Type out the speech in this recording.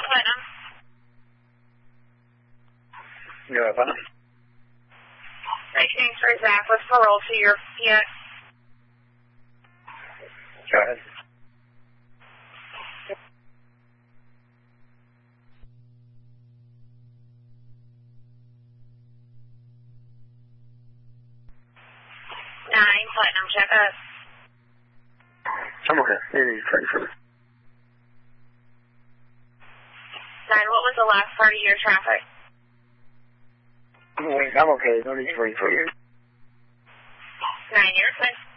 Platinum. Yeah, Platinum. Reaching for Zach with parole to your PX. Go ahead. Platinum, check us. I'm okay. Any Frankfurt. 9, what was the last part of your traffic? I'm okay. No need for you. 9, you're good.